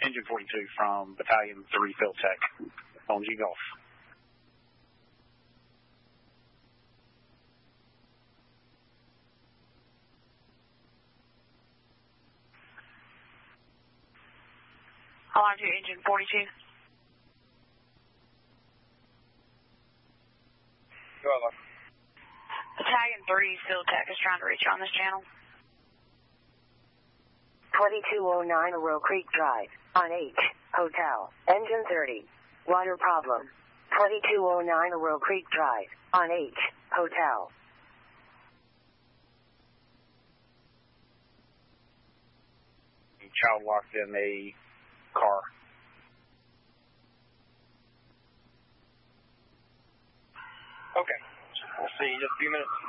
Engine 42 from Battalion 3 Field Tech on G Golf. Alarm to Engine 42. Go ahead. Battalion 3 Field Tech is trying to reach you on this channel. 2209 Arrow Creek Drive, on H, Hotel, Engine 30. Water problem. 2209 Arrow Creek Drive, on H, Hotel. Child locked in a car. Okay. We'll see you in just a few minutes.